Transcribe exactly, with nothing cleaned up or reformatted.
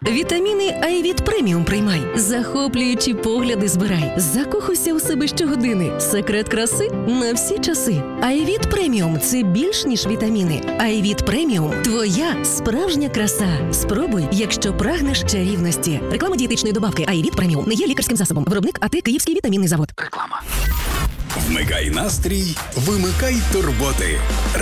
Вітаміни Айвіт Преміум приймай. Захоплюючі погляди збирай. Закохуйся у себе щогодини. Секрет краси на всі часи. Айвіт Преміум – це більш ніж вітаміни. Айвіт Преміум – твоя справжня краса. Спробуй, якщо прагнеш чарівності. Реклама дієтичної добавки Айвіт Преміум не є лікарським засобом. Виробник АТ Київський вітамінний завод. Реклама. Вмикай настрій, вимикай турботи.